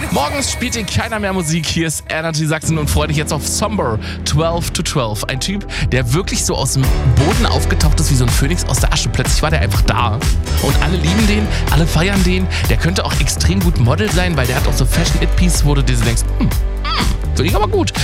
Morgens spielt hier keiner mehr Musik. Hier ist Energy Sachsen und freue dich jetzt auf Somber 12 to 12. Ein Typ, der wirklich so aus dem Boden aufgetaucht ist wie so ein Phönix aus der Asche. Plötzlich war der einfach da. Und alle lieben den, alle feiern den. Der könnte auch extrem gut Model sein, weil der hat auch so Fashion-It-Piece, wo du dir so denkst, finde ich aber gut.